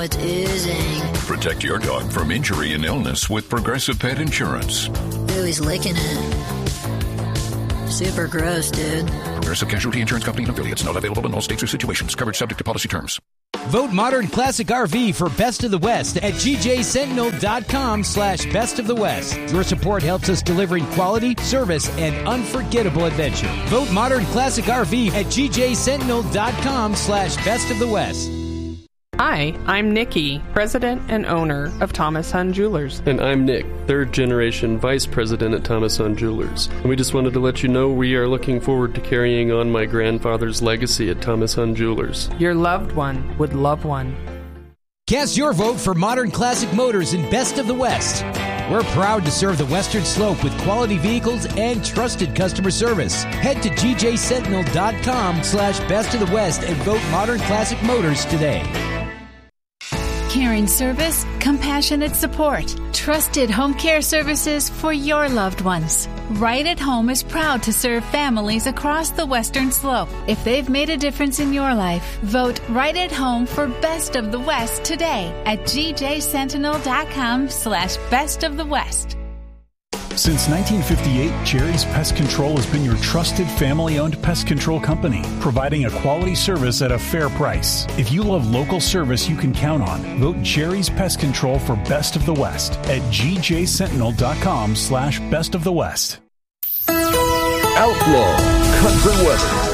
it's oozing. Protect your dog from injury and illness with Progressive Pet Insurance. Ooh, he's licking it. Super gross, dude. Progressive Casualty Insurance Company and affiliates. Not available in all states or situations. Coverage subject to policy terms. Vote Modern Classic RV for Best of the West at GJSentinel.com/Best of the West. Your support helps us delivering quality, service, and unforgettable adventure. Vote Modern Classic RV at GJSentinel.com/Best of the West. Hi, I'm Nikki, president and owner of Thomas Hunt Jewelers. And I'm Nick, third generation vice president at Thomas Hunt Jewelers. And we just wanted to let you know we are looking forward to carrying on my grandfather's legacy at Thomas Hunt Jewelers. Your loved one would love one. Cast your vote for Modern Classic Motors in Best of the West. We're proud to serve the Western Slope with quality vehicles and trusted customer service. Head to GJSentinel.com/Best of the West and vote Modern Classic Motors today. Caring service, compassionate support, trusted home care services for your loved ones. Right at Home is proud to serve families across the Western Slope. If they've made a difference in your life, vote Right at Home for Best of the West today at GJSentinel.com/Best of the West. Since 1958, Jerry's Pest Control has been your trusted family-owned pest control company, providing a quality service at a fair price. If you love local service you can count on, vote Jerry's Pest Control for Best of the West at GJSentinel.com/Best of the West. Outlaw Country Weather.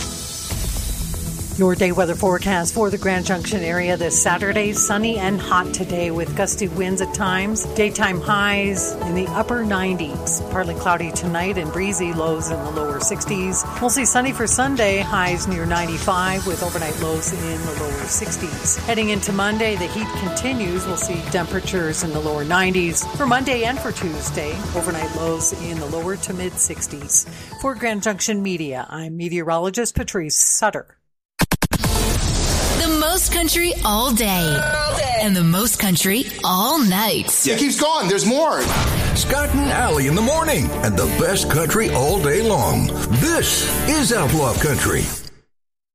Your day weather forecast for the Grand Junction area this Saturday. Sunny and hot today with gusty winds at times. Daytime highs in the upper 90s. Partly cloudy tonight and breezy, lows in the lower 60s. We'll see sunny for Sunday, highs near 95 with overnight lows in the lower 60s. Heading into Monday, the heat continues. We'll see temperatures in the lower 90s. For Monday and for Tuesday, overnight lows in the lower to mid 60s. For Grand Junction Media, I'm meteorologist Patrice Sutter. The most country all day. And the most country all night. Yeah, it keeps going. There's more. Scott and Allie in the morning. And the best country all day long. This is Outlaw Country.